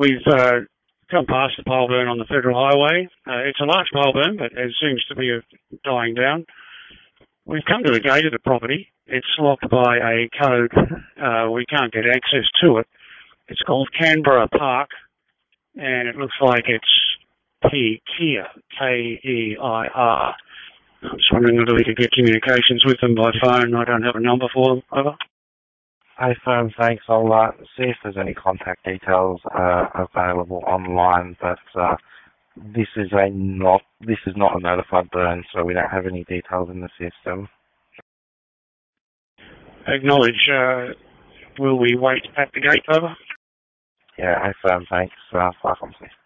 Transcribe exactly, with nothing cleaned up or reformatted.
We've uh, come past the pole burn on the Federal Highway. Uh, it's a large pole burn, but it seems to be dying down. We've come to the gate of the property. It's locked by a code. Uh, we can't get access to it. It's called Canberra Park, and it looks like it's P, Keir, K E I R. I'm just wondering whether we could get communications with them by phone. I don't have a number for them. Over. Hey, firm, thanks. I'll uh, see if there's any contact details uh, available online, but uh, this is a not this is not a notified burn, so we don't have any details in the system. Acknowledge. Uh, will we wait at the gate, over? Yeah, hey, firm, thanks. Uh, fly from